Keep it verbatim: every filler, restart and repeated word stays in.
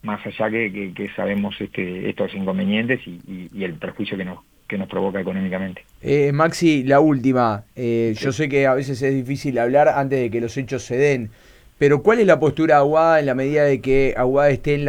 más allá que, que, que sabemos este, estos inconvenientes y, y, y el perjuicio que nos, que nos provoca económicamente. Eh, Maxi, la última. Eh, yo Sí. sé que a veces es difícil hablar antes de que los hechos se den, pero ¿cuál es la postura de Aguada en la medida de que Aguada esté en la